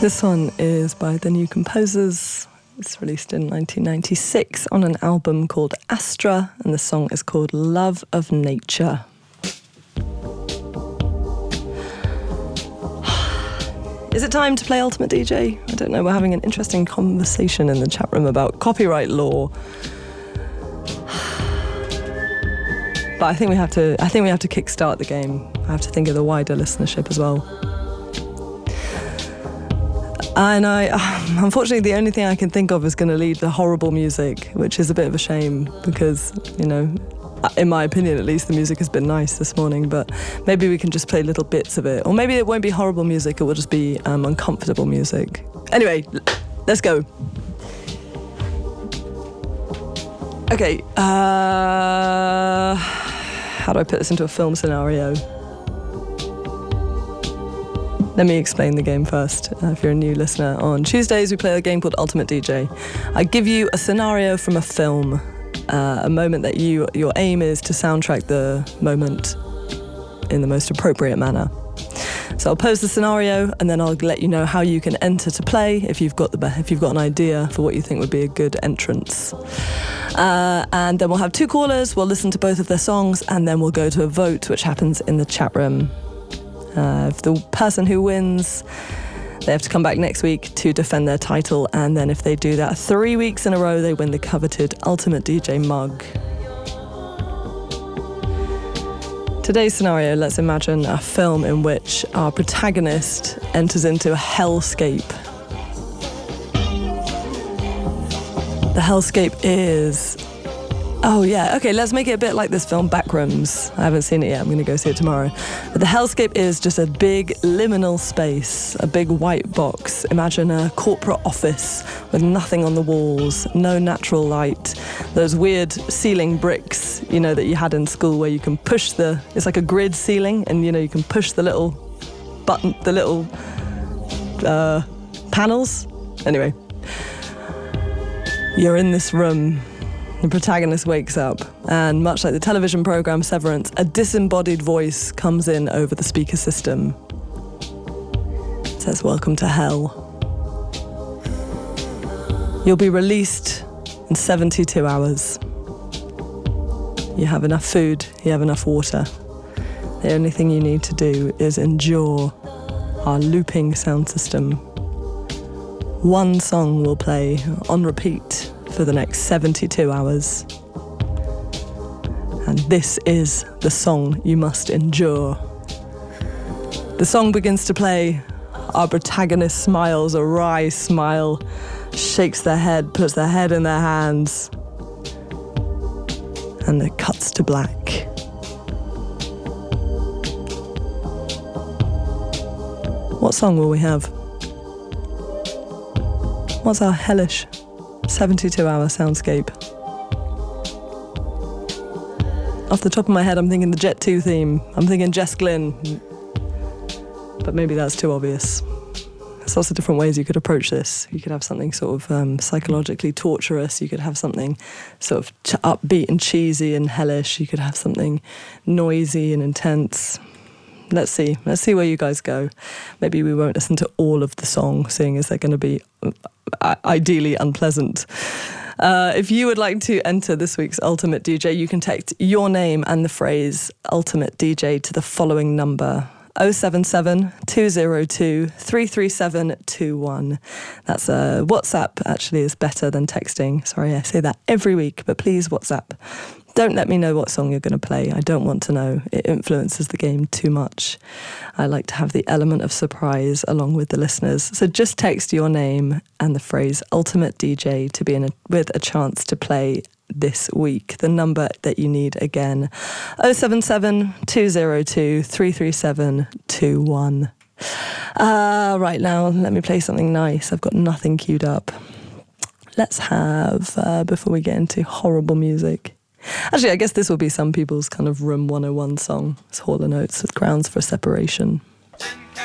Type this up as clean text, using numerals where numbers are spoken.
This one is by The New Composers. It's released in 1996 on an album called Astra, and the song is called Love of Nature. Is it time to play Ultimate DJ? I don't know, we're having an interesting conversation in the chat room about copyright law. But I think we have to kickstart the game. I have to think of the wider listenership as well. And unfortunately, the only thing I can think of is going to lead to horrible music, which is a bit of a shame because, you know, in my opinion at least, the music has been nice this morning, but maybe we can just play little bits of it. Or maybe it won't be horrible music, it will just be uncomfortable music. Anyway, let's go. Okay, how do I put this into a film scenario? Let me explain the game first, if you're a new listener. On Tuesdays, we play a game called Ultimate DJ. I give you a scenario from a film, a moment that your aim is to soundtrack the moment in the most appropriate manner. So I'll pose the scenario, and then I'll let you know how you can enter to play if you've got an idea for what you think would be a good entrance. And then we'll have two callers, we'll listen to both of their songs, and then we'll go to a vote, which happens in the chat room. If the person who wins, they have to come back next week to defend their title, and then if they do that 3 weeks in a row, they win the coveted Ultimate DJ mug. Today's scenario, let's imagine a film in which our protagonist enters into a hellscape. The hellscape is... Oh yeah, okay, let's make it a bit like this film, Backrooms. I haven't seen it yet, I'm going to go see it tomorrow. But the hellscape is just a big liminal space, a big white box. Imagine a corporate office with nothing on the walls, no natural light, those weird ceiling bricks, you know, that you had in school where you can push it's like a grid ceiling, and you know, you can push the little button, the little panels. Anyway, you're in this room. The protagonist wakes up, and much like the television program Severance, a disembodied voice comes in over the speaker system. It says, "Welcome to hell. You'll be released in 72 hours. You have enough food, you have enough water. The only thing you need to do is endure our looping sound system. One song will play on repeat for the next 72 hours. And this is the song you must endure." The song begins to play. Our protagonist smiles, a wry smile, shakes their head, puts their head in their hands, and it cuts to black. What song will we have? What's our hellish 72-hour soundscape? Off the top of my head, I'm thinking the Jet 2 theme. I'm thinking Jess Glynn. But maybe that's too obvious. There's lots of different ways you could approach this. You could have something sort of psychologically torturous. You could have something sort of upbeat and cheesy and hellish. You could have something noisy and intense. Let's see where you guys go. Maybe we won't listen to all of the song, seeing as they're going to be ideally unpleasant. If you would like to enter this week's Ultimate DJ, you can text your name and the phrase Ultimate DJ to the following number: 077 202 33721. That's WhatsApp actually is better than texting. Sorry, I say that every week, but please WhatsApp. Don't let me know what song you're going to play. I don't want to know. It influences the game too much. I like to have the element of surprise along with the listeners. So just text your name and the phrase Ultimate DJ to be with a chance to play this week. The number that you need again, 077 202 33721. Right now, let me play something nice. I've got nothing queued up. Let's have, before we get into horrible music, actually, I guess this will be some people's kind of Room 101 song. It's Hall & Oates with Grounds for Separation.